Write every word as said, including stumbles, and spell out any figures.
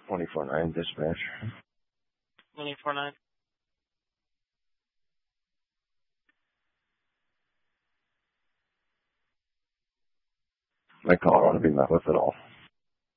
twenty-four nine dispatch. twenty-four nine. My call ought to be met with at all.